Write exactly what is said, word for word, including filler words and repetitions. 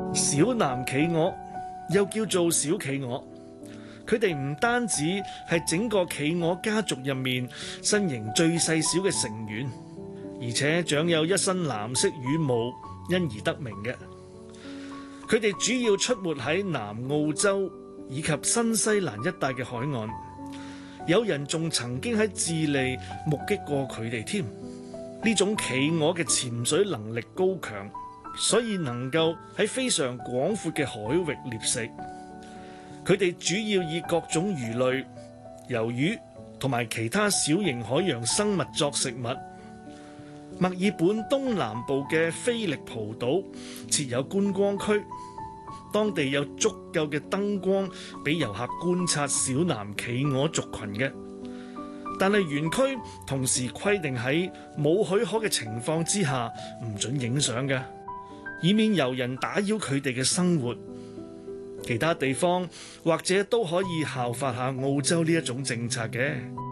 小藍企鵝又叫做小企鵝，佢哋唔單止係整個企鵝家族入面身形最細小嘅成員，而且長有一身藍色羽毛，因而得名嘅。佢哋主要出沒喺南澳洲以及新西蘭一帶嘅海岸，有人仲曾經喺智利目擊過佢哋添。呢種企鵝嘅潛水能力高強，所以能夠喺非常廣闊嘅海域獵食。佢哋主要以各種魚類、魷魚同埋其他小型海洋生物作食物。墨爾本東南部嘅菲力浦島設有觀光區，當地有足夠嘅燈光俾遊客觀察小藍企鵝族群嘅。但係園區同時規定喺冇許可嘅情況之下唔准影相嘅，以免遊人打擾佢哋嘅生活。其他地方或者都可以效法下澳洲呢一種政策嘅。